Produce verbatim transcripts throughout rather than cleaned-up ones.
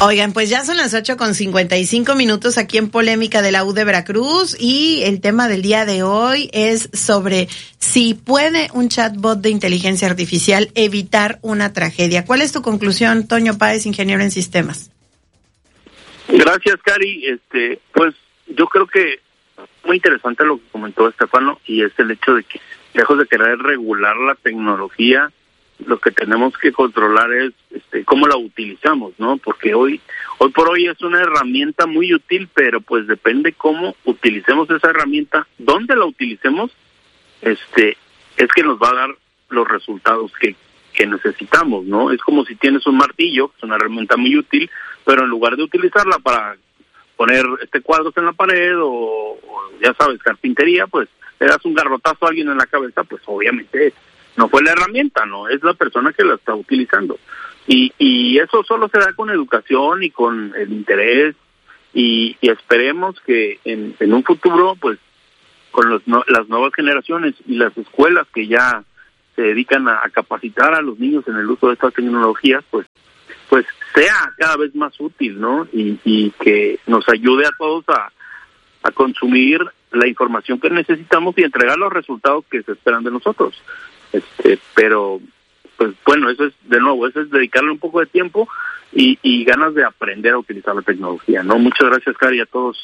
Oigan, pues ya son las ocho con cincuenta y cinco minutos aquí en Polémica de la U de Veracruz y el tema del día de hoy es sobre si puede un chatbot de inteligencia artificial evitar una tragedia. ¿Cuál es tu conclusión, Toño Páez, ingeniero en sistemas? Gracias, Cari. Este, pues yo creo que muy interesante lo que comentó Estefano, y es el hecho de que lejos de querer regular la tecnología, lo que tenemos que controlar es este cómo la utilizamos, ¿no? Porque hoy hoy por hoy es una herramienta muy útil, pero pues depende cómo utilicemos esa herramienta, dónde la utilicemos, este es que nos va a dar los resultados que que necesitamos, ¿no? Es como si tienes un martillo, que es una herramienta muy útil, pero en lugar de utilizarla para poner este cuadros en la pared o, o ya sabes, carpintería, pues le das un garrotazo a alguien en la cabeza, pues obviamente no fue la herramienta, no, es la persona que la está utilizando. Y y eso solo se da con educación y con el interés, y, y esperemos que en, en un futuro, pues, con los, no, las nuevas generaciones y las escuelas que ya se dedican a, a capacitar a los niños en el uso de estas tecnologías, pues, pues sea cada vez más útil, ¿no? Y, y que nos ayude a todos a, a consumir la información que necesitamos y entregar los resultados que se esperan de nosotros. Este, pero, pues bueno, eso es, de nuevo, eso es dedicarle un poco de tiempo y, y ganas de aprender a utilizar la tecnología, ¿no? Muchas gracias, Cari, a todos.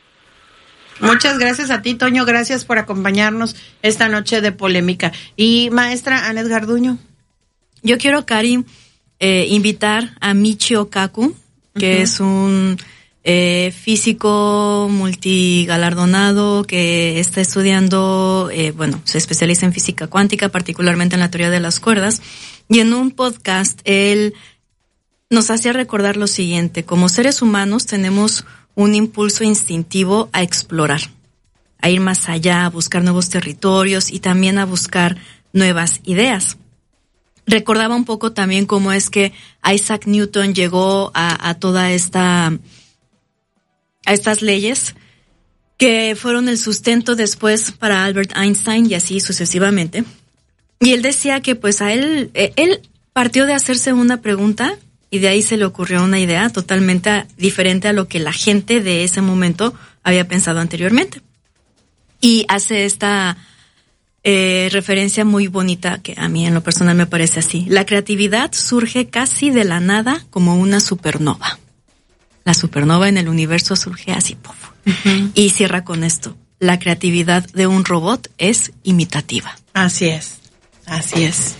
Muchas gracias a ti, Toño, gracias por acompañarnos esta noche de Polémica. Y maestra Anet Garduño. Yo quiero, Cari, eh, invitar a Michio Kaku, que uh-huh. es un Eh, físico multigalardonado que está estudiando, eh, bueno, se especializa en física cuántica, particularmente en la teoría de las cuerdas, y en un podcast él nos hacía recordar lo siguiente: como seres humanos tenemos un impulso instintivo a explorar, a ir más allá, a buscar nuevos territorios y también a buscar nuevas ideas. Recordaba un poco también cómo es que Isaac Newton llegó a, a toda esta a estas leyes que fueron el sustento después para Albert Einstein y así sucesivamente. Y él decía que pues a él, él partió de hacerse una pregunta y de ahí se le ocurrió una idea totalmente diferente a lo que la gente de ese momento había pensado anteriormente. Y hace esta eh, referencia muy bonita que a mí en lo personal me parece así: la creatividad surge casi de la nada como una supernova. La supernova en el universo surge así, puff. Uh-huh. Y cierra con esto: la creatividad de un robot es imitativa. Así es, así es.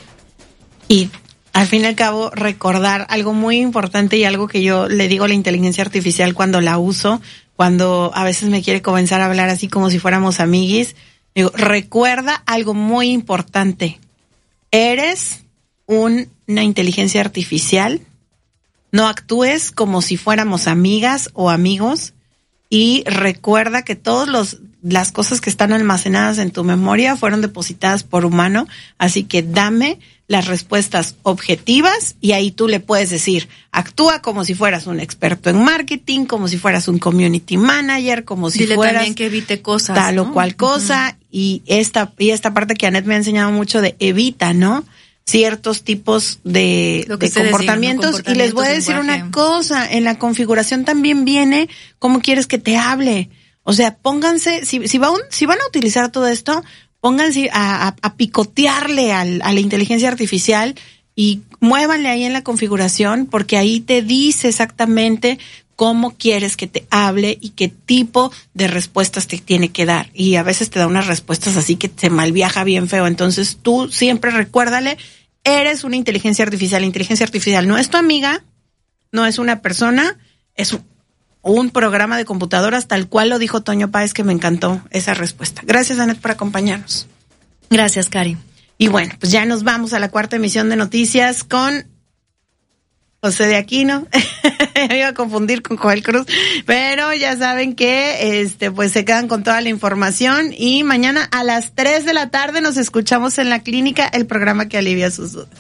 Y al fin y al cabo, recordar algo muy importante y algo que yo le digo a la inteligencia artificial cuando la uso, cuando a veces me quiere comenzar a hablar así como si fuéramos amiguis, digo, recuerda algo muy importante: eres un, una inteligencia artificial. No actúes como si fuéramos amigas o amigos, y recuerda que todas los las cosas que están almacenadas en tu memoria fueron depositadas por humano, así que dame las respuestas objetivas y ahí tú le puedes decir, actúa como si fueras un experto en marketing, como si fueras un community manager, como si Dile fueras también que evite cosas, tal ¿no? o cual cosa, uh-huh. y esta y esta parte que Anet me ha enseñado mucho de evita, ¿no? Ciertos tipos de, de comportamientos, diga, ¿no? Y les voy a decir lenguaje. Una cosa, en la configuración también viene cómo quieres que te hable. O sea, pónganse, si, si, va un, si van a utilizar todo esto, pónganse a, a, a picotearle al, a la inteligencia artificial y muévanle ahí en la configuración, porque ahí te dice exactamente cómo quieres que te hable y qué tipo de respuestas te tiene que dar. Y a veces te da unas respuestas así que se malviaja bien feo. Entonces tú siempre recuérdale, eres una inteligencia artificial. La inteligencia artificial no es tu amiga, no es una persona, es un, un programa de computadoras, tal cual lo dijo Toño Páez, que me encantó esa respuesta. Gracias, Anet, por acompañarnos. Gracias, Cari. Y bueno, pues ya nos vamos a la cuarta emisión de noticias con José de Aquino. Me iba a confundir con Joel Cruz, pero ya saben que este pues se quedan con toda la información y mañana a las tres de la tarde nos escuchamos en La Clínica, el programa que alivia sus dudas.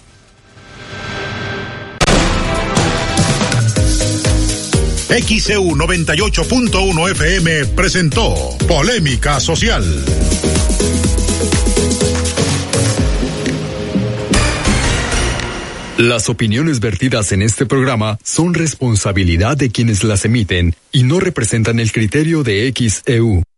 X C U noventa y ocho punto uno F M presentó Polémica Social. Las opiniones vertidas en este programa son responsabilidad de quienes las emiten y no representan el criterio de X E U.